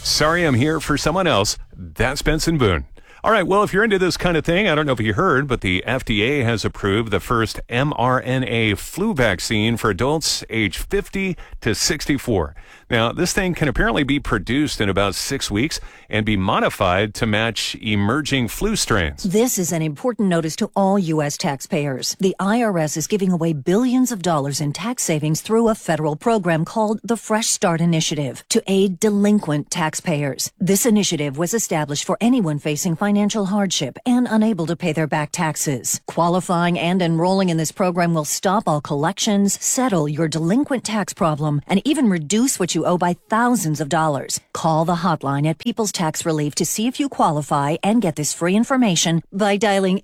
Sorry, I'm here for someone else. That's Benson Boone. All right, well, if you're into this kind of thing, I don't know if you heard, but the FDA has approved the first mRNA flu vaccine for adults age 50 to 64. Now, this thing can apparently be produced in about 6 weeks and be modified to match emerging flu strains. This is an important notice to all U.S. taxpayers. The IRS is giving away billions of dollars in tax savings through a federal program called the Fresh Start Initiative to aid delinquent taxpayers. This initiative was established for anyone facing financial hardship and unable to pay their back taxes. Qualifying and enrolling in this program will stop all collections, settle your delinquent tax problem, and even reduce what you owe by thousands of dollars. Call the hotline at People's Tax Relief to see if you qualify and get this free information by dialing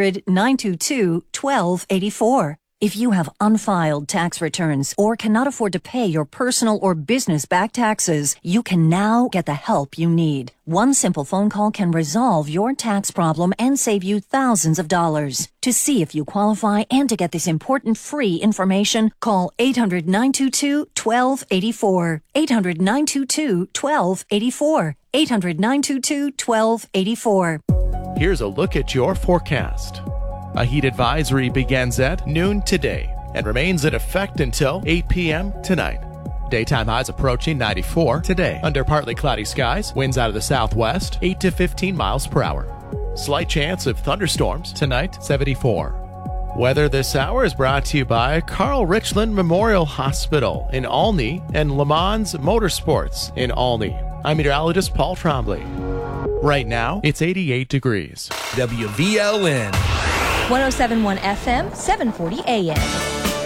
800-922-1284. If you have unfiled tax returns or cannot afford to pay your personal or business back taxes, you can now get the help you need. One simple phone call can resolve your tax problem and save you thousands of dollars. To see if you qualify and to get this important free information, call 800-922-1284. 800-922-1284. 800-922-1284. Here's a look at your forecast. A heat advisory begins at noon today and remains in effect until 8 p.m. tonight. Daytime highs approaching 94 today. Under partly cloudy skies, winds out of the southwest, 8 to 15 miles per hour. Slight chance of thunderstorms tonight, 74. Weather this hour is brought to you by Carl Richland Memorial Hospital in Olney and Le Mans Motorsports in Olney. I'm meteorologist Paul Trombley. Right now, it's 88 degrees. WVLN. 107.1 FM, 740 AM.